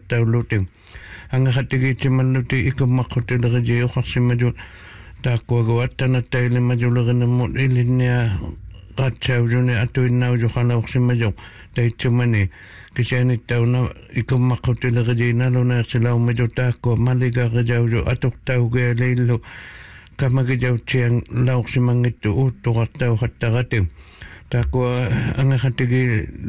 taulutim anga khatigi mannuti ikummakhutilegi uqarsimaju taakkuaguattana tailimajulerinammu ilinnia qatsaujuni atuinnauju qalauqsimaju taitsumani kisanittauna ikummakhutilegi naluneersilaumaju taakkua maligaqijauju atuqtaugealeillu kamagijautsiang lauqsimangittu uuttuqartauqattaqatim taakkua anga khatigi